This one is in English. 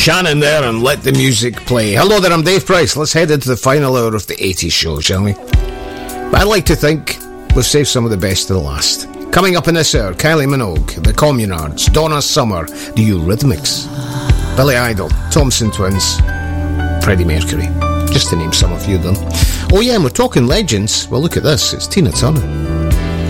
Shannon there, and let the music play. Hello there, I'm Dave Price. Let's head into the final hour of the 80s show, shall we? But I'd like to think we've saved some of the best to the last. Coming up in this hour, Kylie Minogue, The Communards, Donna Summer, The Eurythmics, Billy Idol, Thompson Twins, Freddie Mercury, just to name some of you then. Oh yeah, and we're talking legends. Well, look at this, it's Tina Turner.